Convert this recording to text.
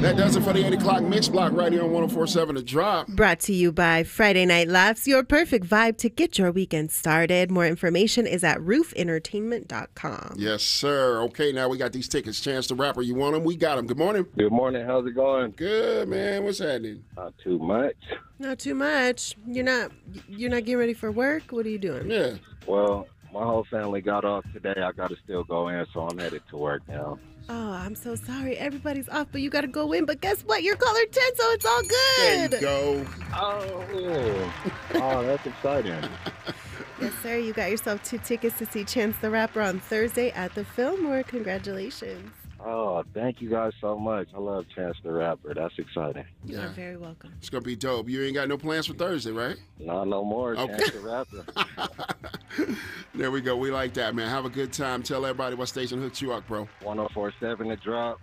That does it for the 8 o'clock mix block right here on 104.7 The Drop. Brought to you by Friday Night Laughs, your perfect vibe to get your weekend started. More information is at rooфentertainment.com. Yes, sir. Okay, now we got these tickets. Chance the Rapper, you want them? We got them. Good morning. Good morning. How's it going? Good, man. What's happening? Not too much. Not too much. You're not getting ready for work? What are you doing? Yeah. Well, my whole family got off today. I got to still go in, so I'm headed to work now. Oh, I'm so sorry. Everybody's off, but you got to go in. But guess what? You're caller 10, so it's all There good. you go. Oh, that's exciting. Yes, sir. You got yourself 2 tickets to see Chance the Rapper on Thursday at the Fillmore. Congratulations. Oh, thank you guys so much. I love Chance the Rapper. That's exciting. You Yeah. are very welcome. It's going to be dope. You ain't got no plans for Thursday, right? Not no more. Okay. Chance the Rapper. There we go. We like that, man. Have a good time. Tell everybody what station hooked you up, bro. 104.7 The Drop.